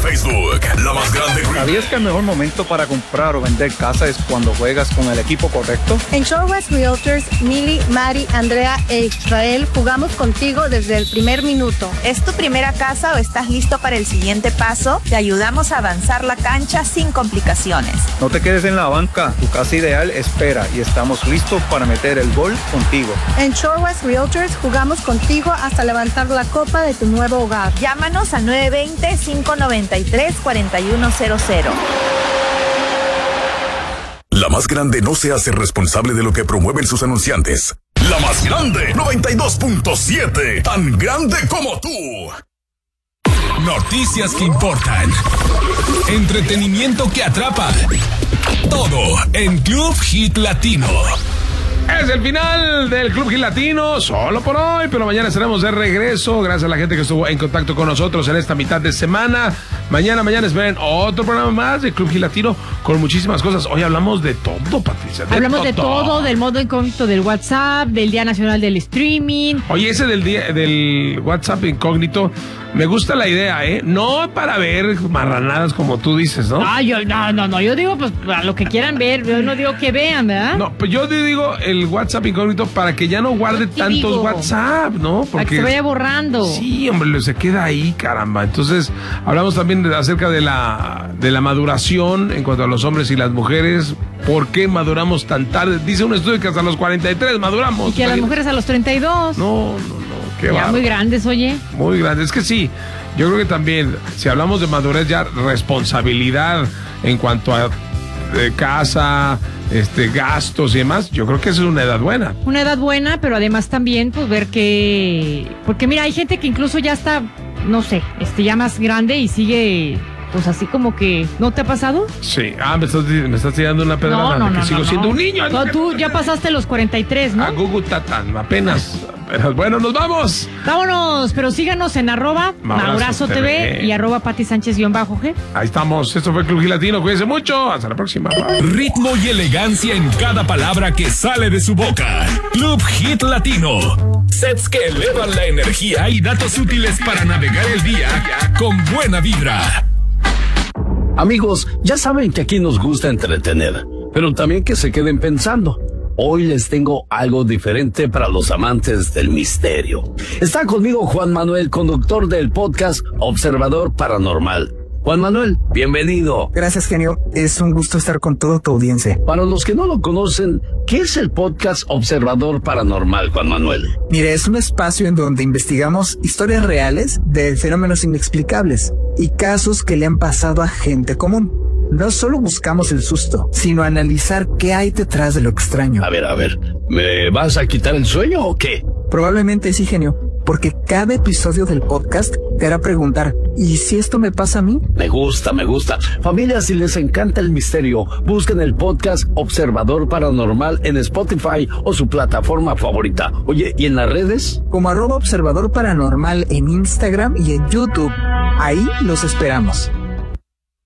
Facebook, La Más Grande. ¿Sabías que el mejor momento para comprar o vender casa es cuando juegas con el equipo correcto? En Shore West Realtors, Mili, Mari, Andrea e Israel jugamos contigo desde el primer minuto. ¿Es tu primera casa o estás listo para el siguiente paso? Te ayudamos a avanzar la cancha sin complicaciones. No te quedes en la banca, tu casa ideal espera y estamos listos para meter el gol contigo. En Shore West Realtors jugamos contigo hasta levantar la copa de tu nuevo hogar. Llámanos a 920-593-4100. La Más Grande no se hace responsable de lo que promueven sus anunciantes. La Más Grande 92.7, tan grande como tú. Noticias que importan. Entretenimiento que atrapa. Todo en Club Hit Latino. Es el final del Club Hit Latino, solo por hoy, pero mañana estaremos de regreso. Gracias a la gente que estuvo en contacto con nosotros en esta mitad de semana. Mañana esperen otro programa más de Club Hit Latino con muchísimas cosas. Hoy hablamos de todo, Patricia. Hablamos de todo, del modo incógnito del WhatsApp, del Día Nacional del Streaming. Oye, ese del WhatsApp incógnito, me gusta la idea, ¿eh? No para ver marranadas como tú dices, ¿no? No, yo digo, pues, a lo que quieran ver, yo no digo que vean, ¿verdad? No, pues yo te digo el WhatsApp incógnito para que ya no guarde tantos WhatsApp, ¿no? Porque para que se vaya borrando. Sí, hombre, se queda ahí, caramba. Entonces, hablamos también acerca de la maduración en cuanto a los hombres y las mujeres. ¿Por qué maduramos tan tarde? Dice un estudio que hasta los 43 maduramos. Y que a las mujeres a los 32. No. Qué ya muy grandes, oye. Muy grandes. Es que sí, yo creo que también, si hablamos de madurez, ya responsabilidad en cuanto a casa, gastos y demás, yo creo que esa es una edad buena. Una edad buena, pero además también, pues, ver que... Porque mira, hay gente que incluso ya está, no sé, ya más grande y sigue... Pues así como que, ¿no te ha pasado? Sí. Me estás tirando una pedrada. No, sigo siendo un niño. No, tú ya pasaste los 43, ¿no? Gugu Tatán, apenas. Bueno, nos vamos. Vámonos, pero síganos en @Maurazo TV y @Pati Sánchez_G. Ahí estamos. Esto fue Club Hit Latino. Cuídense mucho. Hasta la próxima. Bye. Ritmo y elegancia en cada palabra que sale de su boca. Club Hit Latino. Sets que elevan la energía y datos útiles para navegar el día con buena vibra. Amigos, ya saben que aquí nos gusta entretener, pero también que se queden pensando. Hoy les tengo algo diferente para los amantes del misterio. Está conmigo Juan Manuel, conductor del podcast Observador Paranormal. Juan Manuel, bienvenido. Gracias, genio. Es un gusto estar con toda tu audiencia. Para los que no lo conocen, ¿qué es el podcast Observador Paranormal, Juan Manuel? Mire, es un espacio en donde investigamos historias reales de fenómenos inexplicables y casos que le han pasado a gente común. No solo buscamos el susto, sino analizar qué hay detrás de lo extraño. A ver, ¿me vas a quitar el sueño o qué? Probablemente sí, genio, porque cada episodio del podcast te hará preguntar, ¿y si esto me pasa a mí? Me gusta. Familia, si les encanta el misterio, busquen el podcast Observador Paranormal en Spotify o su plataforma favorita. Oye, ¿y en las redes? Como @Observador Paranormal en Instagram y en YouTube. Ahí los esperamos.